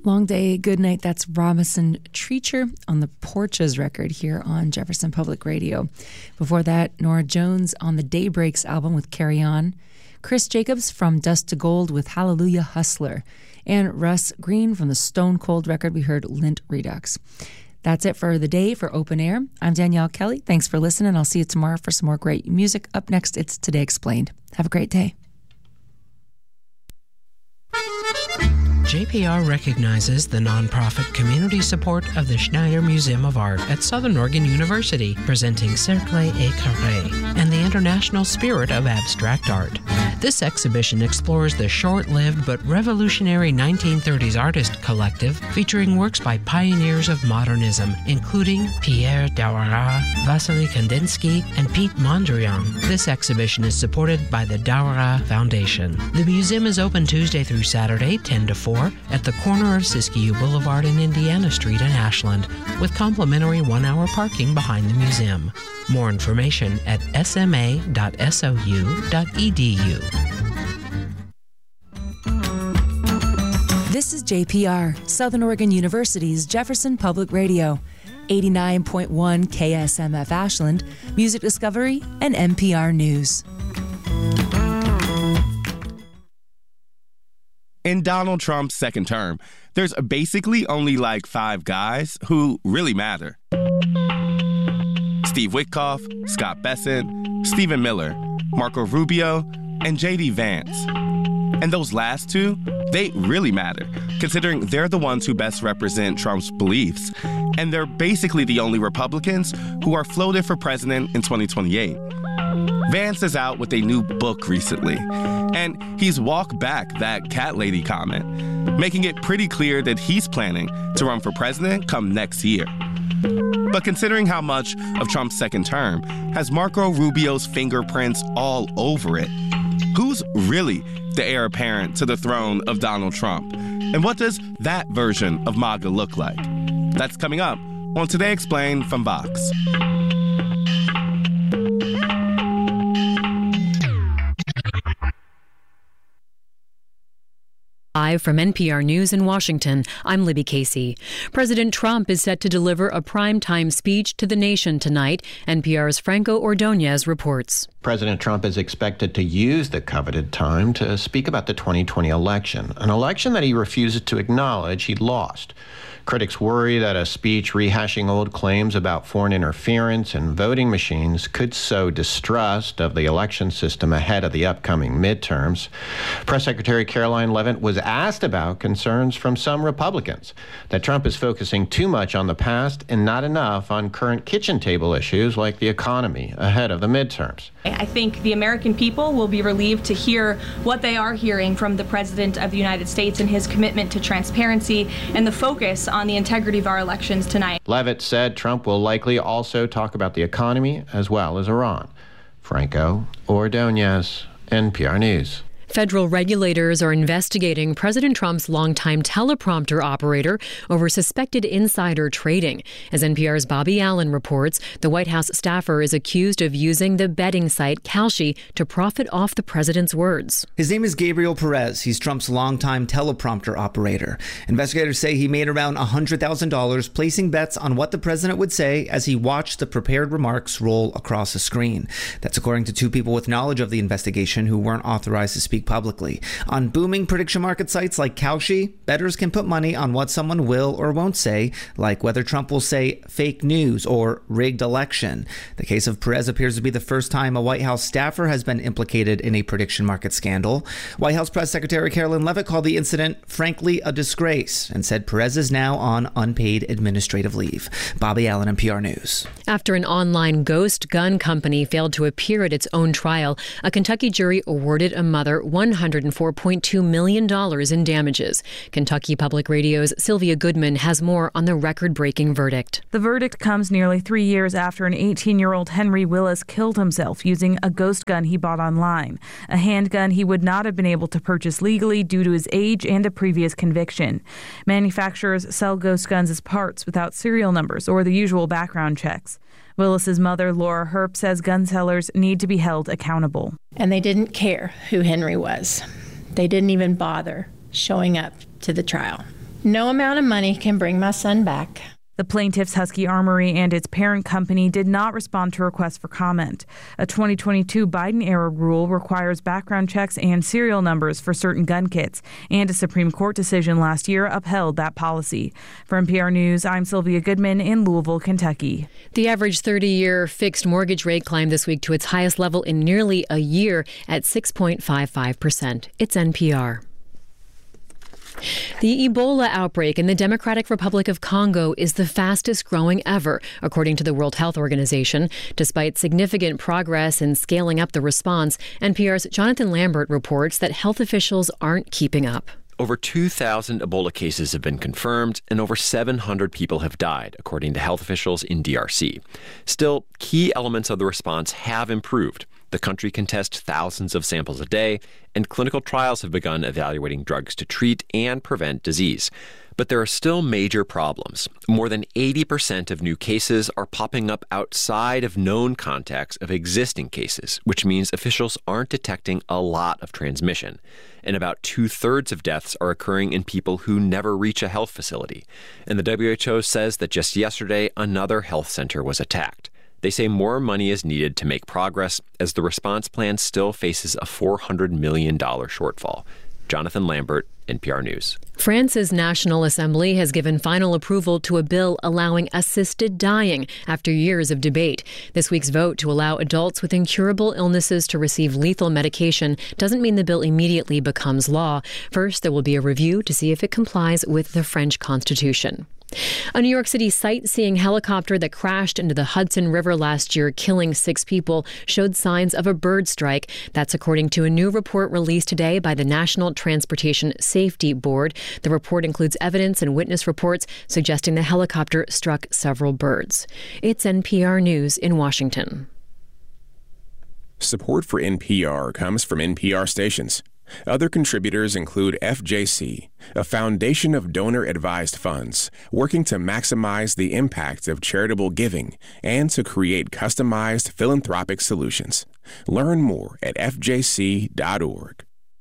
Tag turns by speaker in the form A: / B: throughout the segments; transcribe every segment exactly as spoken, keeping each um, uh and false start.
A: Long Day, Good Night. That's Robinson Treacher on the Porches record here on Jefferson Public Radio. Before that, Nora Jones on the Daybreaks album with Carry On. Chris Jacobs from Dust to Gold with Hallelujah Hustler. And Russ Green from the Stone Cold record, we heard Lint Redux. That's it for the day for Open Air. I'm Danielle Kelly. Thanks for listening. I'll see you tomorrow for some more great music. Up next, it's Today Explained. Have a great day.
B: J P R recognizes the nonprofit community support of the Schneider Museum of Art at Southern Oregon University, presenting Cercle et Carré and the international spirit of abstract art. This exhibition explores the short-lived but revolutionary nineteen thirties artist collective, featuring works by pioneers of modernism, including Pierre Daouara, Vasily Kandinsky, and Pete Mondrian. This exhibition is supported by the Daouara Foundation. The museum is open Tuesday through Saturday, ten to four, at the corner of Siskiyou Boulevard and Indiana Street in Ashland, with complimentary one-hour parking behind the museum. More information at s m a dot s o u dot e d u.
A: This is J P R, Southern Oregon University's Jefferson Public Radio, eighty-nine point one K S M F Ashland, Music Discovery, and N P R News.
C: In Donald Trump's second term, there's basically only like five guys who really matter. Steve Witkoff, Scott Bessent, Stephen Miller, Marco Rubio, and J D Vance. And those last two, they really matter, considering they're the ones who best represent Trump's beliefs. And they're basically the only Republicans who are floated for president in twenty twenty-eight. Vance is out with a new book recently, and he's walked back that cat lady comment, making it pretty clear that he's planning to run for president come next year. But considering how much of Trump's second term has Marco Rubio's fingerprints all over it, who's really the heir apparent to the throne of Donald Trump? And what does that version of MAGA look like? That's coming up on Today Explained from Vox.
D: Live from N P R News in Washington, I'm Libby Casey. President Trump is set to deliver a primetime speech to the nation tonight. N P R's Franco Ordonez reports.
E: President Trump is expected to use the coveted time to speak about the twenty twenty election, an election that he refuses to acknowledge he'd lost. Critics worry that a speech rehashing old claims about foreign interference and voting machines could sow distrust of the election system ahead of the upcoming midterms. Press Secretary Caroline Leavitt was asked about concerns from some Republicans that Trump is focusing too much on the past and not enough on current kitchen table issues like the economy ahead of the midterms.
F: I think the American people will be relieved to hear what they are hearing from the President of the United States and his commitment to transparency and the focus on the integrity of our elections tonight.
E: Leavitt said Trump will likely also talk about the economy as well as Iran. Franco Ordonez, N P R News.
D: Federal regulators are investigating President Trump's longtime teleprompter operator over suspected insider trading. As N P R's Bobby Allen reports, the White House staffer is accused of using the betting site Kalshi to profit off the president's words.
G: His name is Gabriel Perez. He's Trump's longtime teleprompter operator. Investigators say he made around one hundred thousand dollars placing bets on what the president would say as he watched the prepared remarks roll across a screen. That's according to two people with knowledge of the investigation who weren't authorized to speak publicly. On booming prediction market sites like Kalshi, bettors can put money on what someone will or won't say, like whether Trump will say fake news or rigged election. The case of Perez appears to be the first time a White House staffer has been implicated in a prediction market scandal. White House Press Secretary Caroline Leavitt called the incident, frankly, a disgrace, and said Perez is now on unpaid administrative leave. Bobby Allen, N P R News.
D: After an online ghost gun company failed to appear at its own trial, a Kentucky jury awarded a mother one hundred four point two million dollars in damages. Kentucky Public Radio's Sylvia Goodman has more on the record-breaking verdict.
H: The verdict comes nearly three years after an eighteen-year-old Henry Willis killed himself using a ghost gun he bought online, a handgun he would not have been able to purchase legally due to his age and a previous conviction. Manufacturers sell ghost guns as parts without serial numbers or the usual background checks. Willis's mother, Laura Herp, says gun sellers need to be held accountable.
I: And they didn't care who Henry was. They didn't even bother showing up to the trial. No amount of money can bring my son back.
H: The plaintiff's Husky Armory and its parent company did not respond to requests for comment. A twenty twenty-two Biden-era rule requires background checks and serial numbers for certain gun kits, and a Supreme Court decision last year upheld that policy. For N P R News, I'm Sylvia Goodman in Louisville, Kentucky.
D: The average thirty-year fixed mortgage rate climbed this week to its highest level in nearly a year at six point five five percent. It's N P R. The Ebola outbreak in the Democratic Republic of Congo is the fastest growing ever, according to the World Health Organization. Despite significant progress in scaling up the response, N P R's Jonathan Lambert reports that health officials aren't keeping up.
J: Over two thousand Ebola cases have been confirmed, and over seven hundred people have died, according to health officials in D R C. Still, key elements of the response have improved. The country can test thousands of samples a day, and clinical trials have begun evaluating drugs to treat and prevent disease. But there are still major problems. More than eighty percent of new cases are popping up outside of known contacts of existing cases, which means officials aren't detecting a lot of transmission. And about two-thirds of deaths are occurring in people who never reach a health facility. And the W H O says that just yesterday, another health center was attacked. They say more money is needed to make progress, as the response plan still faces a four hundred million dollars shortfall. Jonathan Lambert, N P R News.
D: France's National Assembly has given final approval to a bill allowing assisted dying after years of debate. This week's vote to allow adults with incurable illnesses to receive lethal medication doesn't mean the bill immediately becomes law. First, there will be a review to see if it complies with the French Constitution. A New York City sightseeing helicopter that crashed into the Hudson River last year, killing six people, showed signs of a bird strike. That's according to a new report released today by the National Transportation Safety Board. The report includes evidence and witness reports suggesting the helicopter struck several birds. It's N P R News in Washington.
K: Support for N P R comes from N P R stations. Other contributors include F J C, a foundation of donor-advised funds working to maximize the impact of charitable giving and to create customized philanthropic solutions. Learn more at F J C dot org.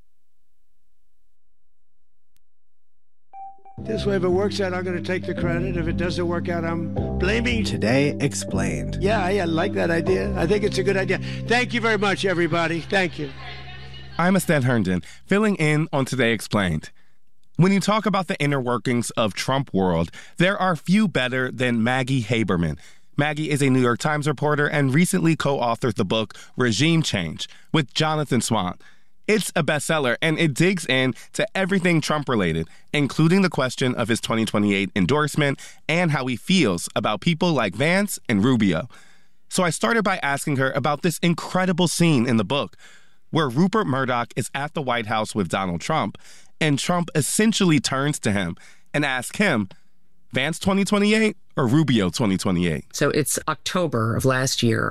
L: This way, if it works out, I'm going to take the credit. If it doesn't work out, I'm blaming.
M: Today Explained.
L: Yeah, I like that idea. I think it's a good idea. Thank you very much, everybody. Thank you.
C: I'm Ested Herndon, filling in on Today Explained. When you talk about the inner workings of Trump world, there are few better than Maggie Haberman. Maggie is a New York Times reporter and recently co-authored the book Regime Change with Jonathan Swan. It's a bestseller, and it digs in to everything Trump-related, including the question of his twenty twenty-eight endorsement and how he feels about people like Vance and Rubio. So I started by asking her about this incredible scene in the book, where Rupert Murdoch is at the White House with Donald Trump, and Trump essentially turns to him and asks him, Vance twenty twenty-eight or Rubio twenty twenty-eight?
N: So it's October of last year.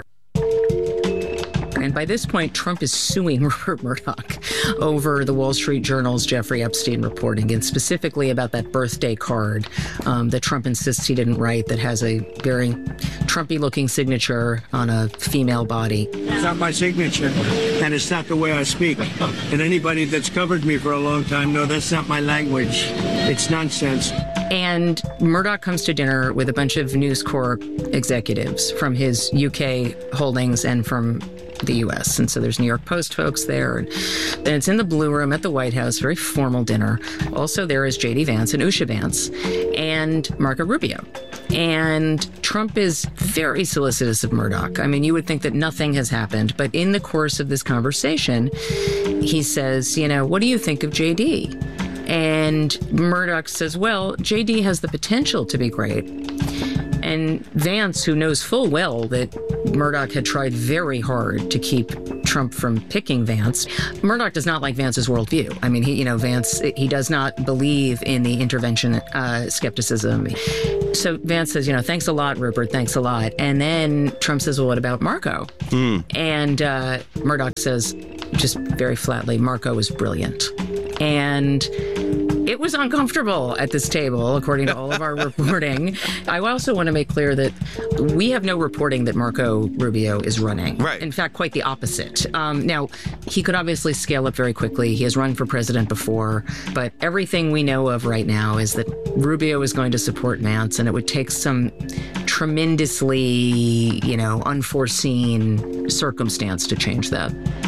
N: And by this point, Trump is suing Rupert Murdoch over the Wall Street Journal's Jeffrey Epstein reporting, and specifically about that birthday card um, that Trump insists he didn't write that has a very Trumpy-looking signature on a female body.
L: It's not my signature, and it's not the way I speak. And anybody that's covered me for a long time knows that's not my language. It's nonsense.
N: And Murdoch comes to dinner with a bunch of News Corp executives from his U K holdings and from the U S. And so there's New York Post folks there. And then it's in the Blue Room at the White House, very formal dinner. Also there is J D Vance and Usha Vance and Marco Rubio. And Trump is very solicitous of Murdoch. I mean, you would think that nothing has happened. But in the course of this conversation, he says, you know, what do you think of J D? And Murdoch says, well, J D has the potential to be great. And Vance, who knows full well that Murdoch had tried very hard to keep Trump from picking Vance, Murdoch does not like Vance's worldview. I mean, he, you know, Vance, he does not believe in the intervention uh, skepticism. So Vance says, you know, thanks a lot, Rupert, thanks a lot. And then Trump says, well, what about Marco? Mm. And uh, Murdoch says, just very flatly, Marco was brilliant. And it was uncomfortable at this table, according to all of our reporting. I also want to make clear that we have no reporting that Marco Rubio is running.
C: Right.
N: In fact, quite the opposite. Um, now, he could obviously scale up very quickly. He has run for president before, but everything we know of right now is that Rubio is going to support Vance, and it would take some tremendously, you know, unforeseen circumstance to change that.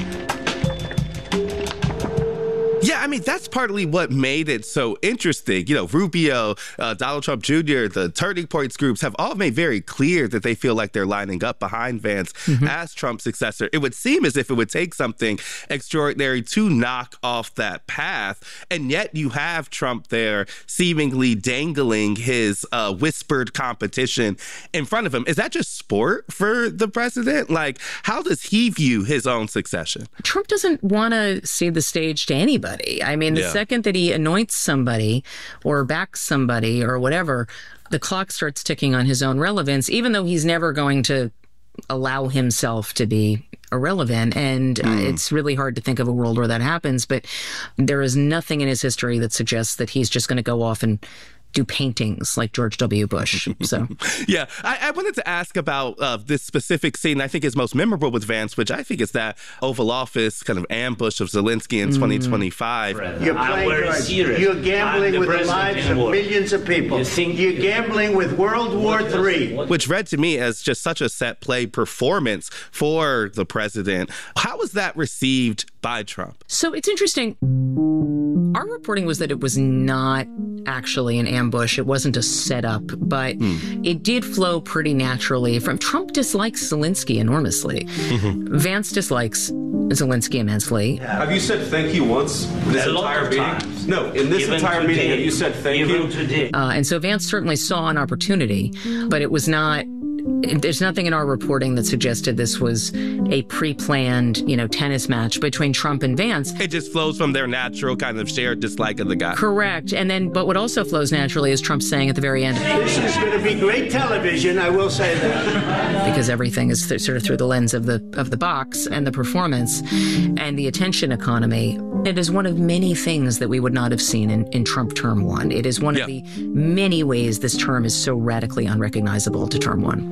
C: Yeah, I mean, that's partly what made it so interesting. You know, Rubio, uh, Donald Trump Junior, the Turning Points groups have all made very clear that they feel like they're lining up behind Vance mm-hmm. as Trump's successor. It would seem as if it would take something extraordinary to knock off that path. And yet you have Trump there seemingly dangling his uh, whispered competition in front of him. Is that just sport for the president? Like, how does he view his own succession?
N: Trump doesn't want to cede the stage to anybody. I mean, the yeah. second that he anoints somebody or backs somebody or whatever, the clock starts ticking on his own relevance, even though he's never going to allow himself to be irrelevant. And mm. uh, it's really hard to think of a world where that happens. But there is nothing in his history that suggests that he's just going to go off and do paintings like George W. Bush. So,
C: yeah, I, I wanted to ask about uh, this specific scene I think is most memorable with Vance, which I think is that Oval Office kind of ambush of Zelensky in mm. twenty twenty-five.
L: You're playing God. You're gambling the with the lives of millions of people. You think You're gambling with World War Three.
C: Which read to me as just such a set play performance for the president. How was that received by Trump?
N: So it's interesting. Our reporting was that it was not actually an ambush. It wasn't a setup, but mm. it did flow pretty naturally from Trump dislikes Zelensky enormously. Mm-hmm. Vance dislikes Zelensky immensely.
M: Have you said thank you once in this
O: a
M: entire meeting?
O: Times.
M: No, in this
O: Even
M: entire
O: today.
M: meeting, have you said thank
O: Even
M: you?
O: Today.
N: Uh, and so Vance certainly saw an opportunity, but it was not. There's nothing in our reporting that suggested this was a pre-planned, you know, tennis match between Trump and Vance.
C: It just flows from their natural kind of shared dislike of the guy.
N: Correct. And then, but what also flows naturally is Trump saying at the very end,
L: this is going to be great television, I will say that.
N: Because everything is th- sort of through the lens of the of the box and the performance and the attention economy. It is one of many things that we would not have seen in, in Trump term one. It is one yeah. of the many ways this term is so radically unrecognizable to term one.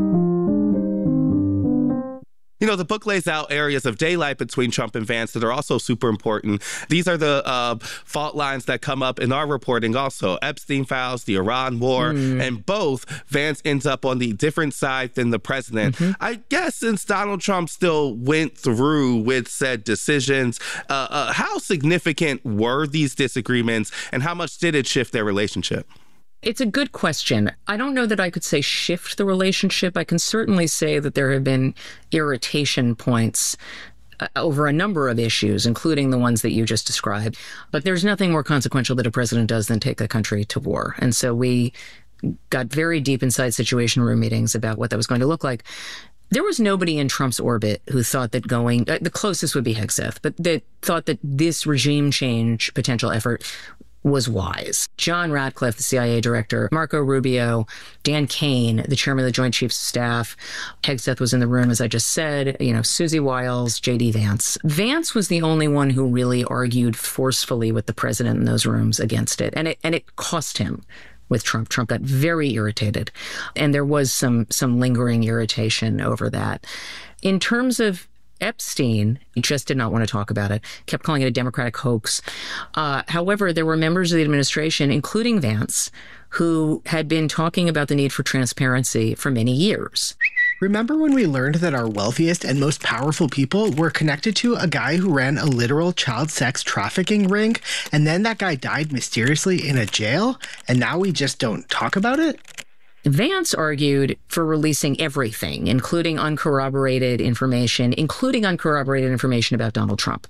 C: You know, the book lays out areas of daylight between Trump and Vance that are also super important. These are the uh, fault lines that come up in our reporting also. Epstein files, the Iran war, mm. and both Vance ends up on the different side than the president. Mm-hmm. I guess since Donald Trump still went through with said decisions, uh, uh, how significant were these disagreements and how much did it shift their relationship?
N: It's a good question. I don't know that I could say shift the relationship. I can certainly say that there have been irritation points uh, over a number of issues, including the ones that you just described. But there's nothing more consequential that a president does than take a country to war. And so we got very deep inside Situation Room meetings about what that was going to look like. There was nobody in Trump's orbit who thought that going, uh, the closest would be Hegseth, but that thought that this regime change potential effort was wise. John Ratcliffe, the C I A director, Marco Rubio, Dan Kane, the chairman of the Joint Chiefs of Staff, Hegseth was in the room, as I just said, you know, Susie Wiles, J D Vance. Vance was the only one who really argued forcefully with the president in those rooms against it. And it, and it cost him with Trump. Trump got very irritated. And there was some, some lingering irritation over that. In terms of Epstein, he just did not want to talk about it, kept calling it a Democratic hoax. Uh, however, there were members of the administration, including Vance, who had been talking about the need for transparency for many years.
P: Remember when we learned that our wealthiest and most powerful people were connected to a guy who ran a literal child sex trafficking ring, and then that guy died mysteriously in a jail, and now we just don't talk about it?
N: Vance argued for releasing everything, including uncorroborated information, including uncorroborated information about Donald Trump.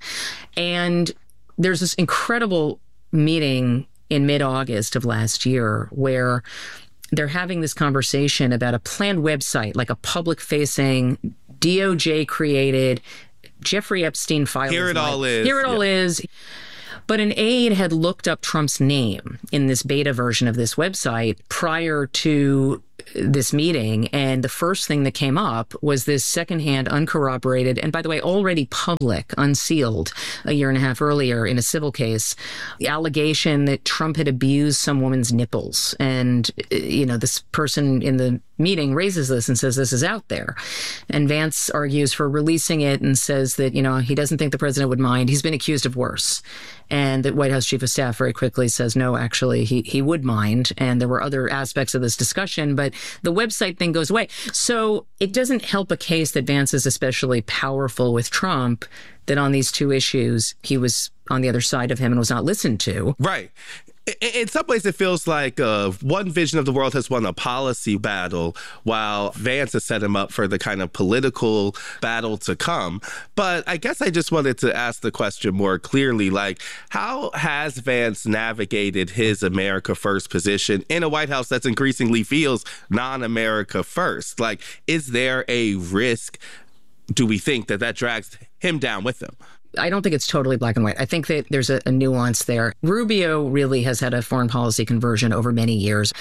N: And there's this incredible meeting in mid-August of last year where they're having this conversation about a planned website, like a public-facing, D O J-created, Jeffrey Epstein file.
C: Here it all is.
N: Here it all
C: yeah.
N: is. But an aide had looked up Trump's name in this beta version of this website prior to this meeting, and the first thing that came up was this secondhand, uncorroborated, and by the way, already public, unsealed a year and a half earlier in a civil case, the allegation that Trump had abused some woman's nipples. And, you know, this person in the meeting raises this and says this is out there. And Vance argues for releasing it and says that, you know, he doesn't think the president would mind. He's been accused of worse. And the White House Chief of Staff very quickly says, no, actually, he, he would mind. And there were other aspects of this discussion, but the website thing goes away. So it doesn't help a case that Vance is especially powerful with Trump, that on these two issues, he was on the other side of him and was not listened to.
C: Right. In some ways, it feels like uh, one vision of the world has won a policy battle, while Vance has set him up for the kind of political battle to come. But I guess I just wanted to ask the question more clearly, like, how has Vance navigated his America First position in a White House that's increasingly feels non-America first? Like, is there a risk, do we think, that that drags him down with him?
N: I don't think it's totally black and white. I think that there's a, a nuance there. Rubio really has had a foreign policy conversion over many years.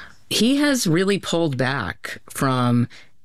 N: He has really pulled back from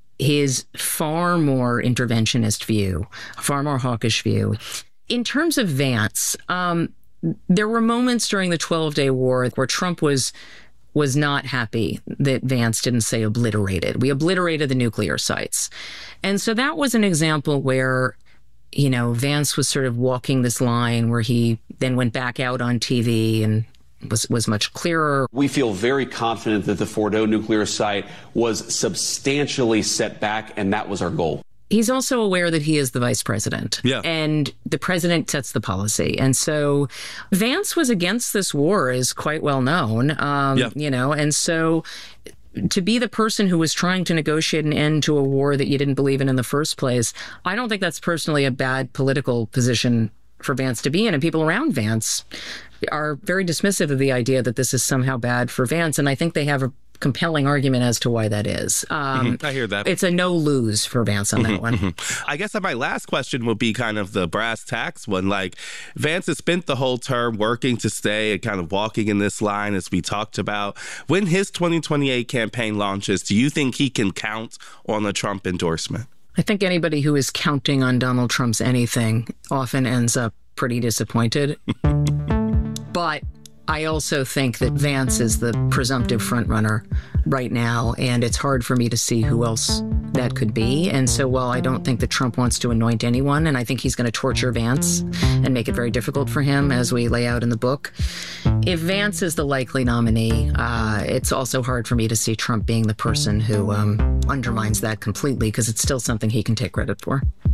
N: his far more interventionist view, far more hawkish view. In terms of Vance, um, there were moments during the twelve-day war where Trump was was not happy that Vance didn't say obliterated. We obliterated the nuclear sites. And so that was an example where, you know, Vance was sort of walking this line where he then went back out on T V and was was much clearer.
O: We feel very confident that the Fordo nuclear site was substantially set back, and that was our goal.
N: He's also aware that he is the vice president.
C: Yeah.
N: And the president sets the policy. And so Vance was against this war is quite well known, um, yeah. you know, and so to be the person who was trying to negotiate an end to a war that you didn't believe in in the first place, I don't think that's personally a bad political position for Vance to be in. And people around Vance are very dismissive of the idea that this is somehow bad for Vance. And I think they have a compelling argument as to why that is. Um,
C: mm-hmm. I hear that.
N: It's a no-lose for Vance on that
C: mm-hmm,
N: one.
C: Mm-hmm. I guess my last question will be kind of the brass tacks one. Like, Vance has spent the whole term working to stay and kind of walking in this line, as we talked about. When his twenty twenty-eight campaign launches, do you think he can count on a Trump endorsement?
N: I think anybody who is counting on Donald Trump's anything often ends up pretty disappointed. But I also think that Vance is the presumptive frontrunner right now, and it's hard for me to see who else that could be. And so while I don't think that Trump wants to anoint anyone, and I think he's going to torture Vance and make it very difficult for him, as we lay out in the book, if Vance is the likely nominee, uh, it's also hard for me to see Trump being the person who um, undermines that completely, because it's still something he can take credit for.